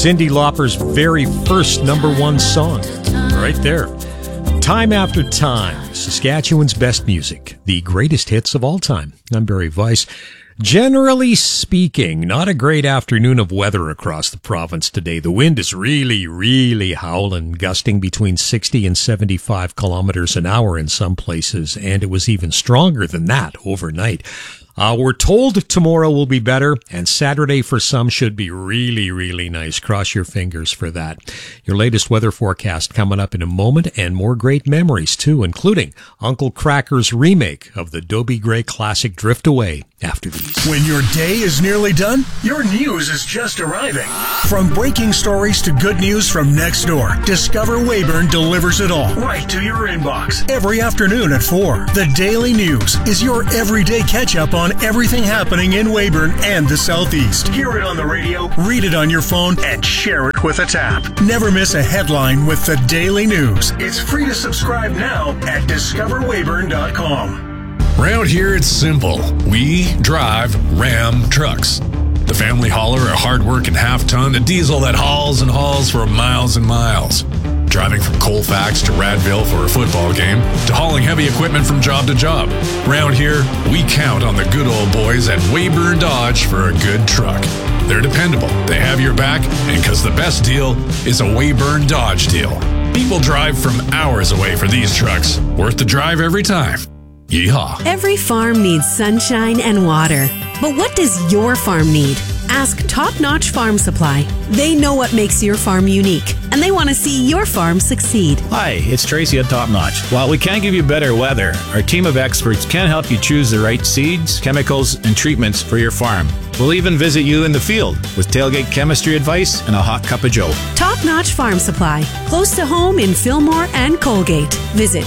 Cyndi Lauper's very first #1 song. Right there. Time After Time, Saskatchewan's best music, the greatest hits of all time. I'm Barry Weiss. Generally speaking, not a great afternoon of weather across the province today. The wind is really howling, gusting between 60 and 75 kilometers an hour in some places, and it was even stronger than that overnight. We're told tomorrow will be better, and Saturday for some should be really nice. Cross your fingers for that. Your latest weather forecast coming up in a moment, and more great memories too, including Uncle Cracker's remake of the Dobie Gray classic Drift Away after these. When your day is nearly done, your news is just arriving. From breaking stories to good news from next door, Discover Weyburn delivers it all right to your inbox. Every afternoon at 4, the Daily News is your everyday catch-up on everything happening in Weyburn and the Southeast. Hear it on the radio, read it on your phone, and share it with a tap. Never miss a headline with the Daily News. It's free to subscribe now at discoverweyburn.com. Round here, it's simple. We drive Ram trucks. The family hauler, a hard-working half-ton, a diesel that hauls and hauls for miles and miles. Driving from Colfax to Radville for a football game, to hauling heavy equipment from job to job. Round here, we count on the good old boys at Weyburn Dodge for a good truck. They're dependable, they have your back, and because the best deal is a Weyburn Dodge deal. People drive from hours away for these trucks. Worth the drive every time. Yeehaw. Every farm needs sunshine and water. But what does your farm need? Ask Top Notch Farm Supply. They know what makes your farm unique, and they want to see your farm succeed. Hi, it's Tracy at Top Notch. While we can't give you better weather, our team of experts can help you choose the right seeds, chemicals, and treatments for your farm. We'll even visit you in the field with tailgate chemistry advice and a hot cup of joe. Top Notch Farm Supply, close to home in Fillmore and Colgate. Visit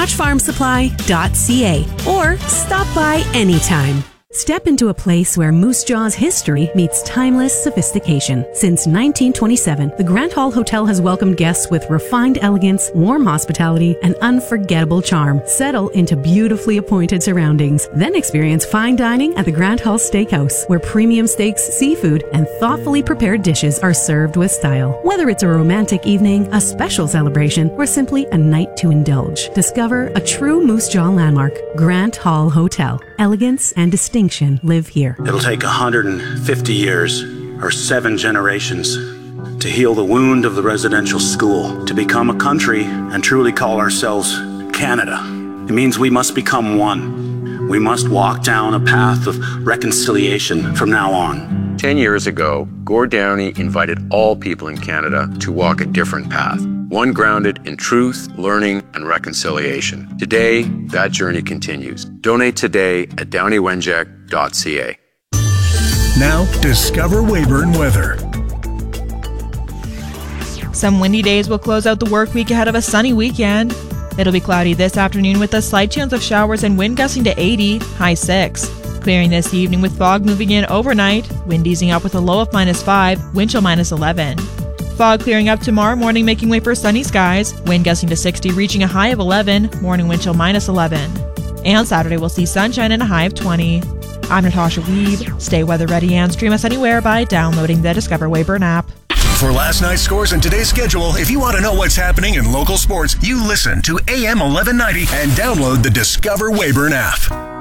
topnotchfarmsupply.ca or stop by anytime. Step into a place where Moose Jaw's history meets timeless sophistication. Since 1927, the Grant Hall Hotel has welcomed guests with refined elegance, warm hospitality, and unforgettable charm. Settle into beautifully appointed surroundings. Then experience fine dining at the Grant Hall Steakhouse, where premium steaks, seafood, and thoughtfully prepared dishes are served with style. Whether it's a romantic evening, a special celebration, or simply a night to indulge, discover a true Moose Jaw landmark. Grant Hall Hotel. Elegance and distinction live here. It'll take 150 years, or 7 generations, to heal the wound of the residential school, to become a country and truly call ourselves Canada. It means we must become one. We must walk down a path of reconciliation from now on. 10 years ago, Gord Downey invited all people in Canada to walk a different path, one grounded in truth, learning, and reconciliation. Today, that journey continues. Donate today at downeywenjack.ca. Now, Discover Weyburn weather. Some windy days will close out the work week ahead of a sunny weekend. It'll be cloudy this afternoon with a slight chance of showers and wind gusting to 80, high 6. Clearing this evening with fog moving in overnight, wind easing up with a low of -5, wind chill -11. Fog clearing up tomorrow morning, making way for sunny skies, wind gusting to 60, reaching a high of 11, morning wind chill -11. And Saturday we'll see sunshine and a high of 20. I'm Natasha Weed. Stay weather ready and stream us anywhere by downloading the Discover Weyburn app. For last night's scores and today's schedule, if you want to know what's happening in local sports, you listen to AM 1190 and download the Discover Weyburn app.